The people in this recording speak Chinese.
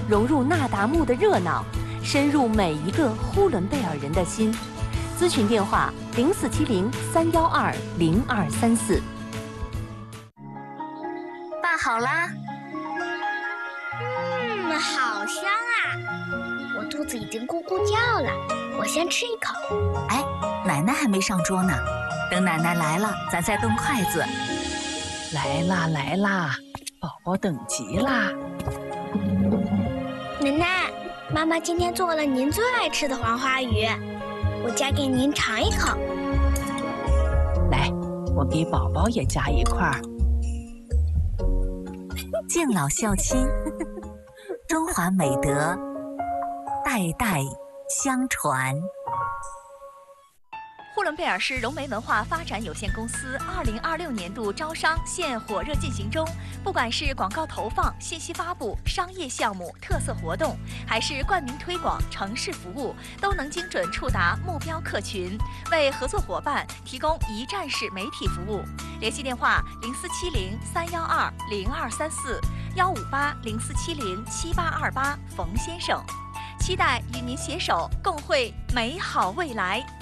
融入那达慕的热闹，深入每一个呼伦贝尔人的心。咨询电话：0470-312-0234。 拌好啦。 好香啊！我肚子已经咕咕叫了，我先吃一口。 哎，奶奶还没上桌呢，等奶奶来了，咱再动筷子。 来啦来啦，宝宝等急啦！ 奶奶，妈妈今天做了您最爱吃的黄花鱼，我夹给您尝一口。 来，我给宝宝也夹一块儿。 敬老孝亲，中华美德代代相传。 呼伦贝尔市融媒文化发展有限公司2026年度招商现火热进行中，不管是广告投放、信息发布、商业项目、特色活动，还是冠名推广、城市服务，都能精准触达目标客群，为合作伙伴提供一站式媒体服务。联系电话：0470-312-0234，158-0470-7828，冯先生。期待与您携手共绘美好未来。